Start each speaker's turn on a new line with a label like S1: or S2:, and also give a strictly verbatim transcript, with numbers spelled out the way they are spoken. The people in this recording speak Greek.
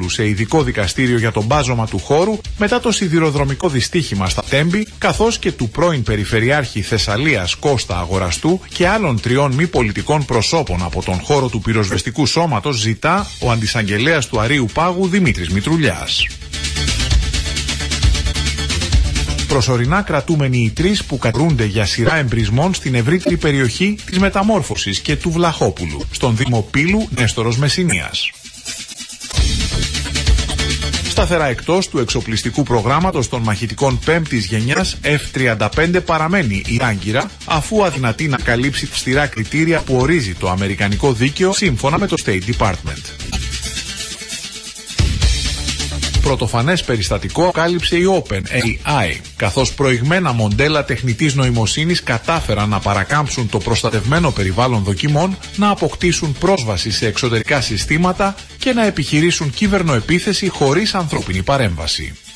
S1: Βλαχόπουλου σε ειδικό δικαστήριο για το μπάζωμα του χώρου μετά το σιδηροδρομικό δυστύχημα στα Τέμπη, καθώς και του πρώην Περιφερειάρχη Θεσσαλίας Κώστα Αγοραστού και άλλων τριών μη πολιτικών προσώπων από τον χώρο του πυροσβεστικού σώματος, ζητά ο αντισαγγελέας του Αρείου Πάγου Δημήτρης Μητρουλιάς. Προσωρινά κρατούμενοι οι τρεις που κατηγορούνται για σειρά εμπρισμών στην ευρύτερη περιοχή της Μεταμόρφωσης και του Βλαχόπουλου, στον Δήμο Πύλου, Νέστορος Μεσσηνίας. Σταθερά εκτός του εξοπλιστικού προγράμματος των μαχητικών πέμπτης γενιάς εφ τριάντα πέντε παραμένει η Άγκυρα, αφού αδυνατεί να καλύψει τα αυστηρά κριτήρια που ορίζει το αμερικανικό δίκαιο σύμφωνα με το State Department. Πρωτοφανές περιστατικό κάλυψε η OpenAI, καθώς προηγμένα μοντέλα τεχνητής νοημοσύνης κατάφεραν να παρακάμψουν το προστατευμένο περιβάλλον δοκιμών, να αποκτήσουν πρόσβαση σε εξωτερικά συστήματα και να επιχειρήσουν κύβερνοεπίθεση χωρίς ανθρώπινη παρέμβαση.